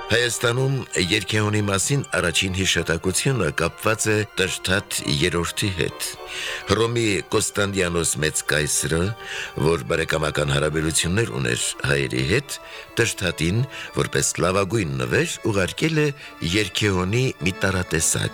Հայաստանում երգեհոնի մասին առաջին հիշատակությունը կապված է Տրշտաթ երրորդի հետ։ Հռոմի Կոստանդիանոս մեծ կայսրը, որ բարեկամական հարաբերություններ ուներ հայերի հետ, Տրշտաթին, որպես լավագույն նվեր, ուղարկել է երգեհոնի մի տարատեսակ,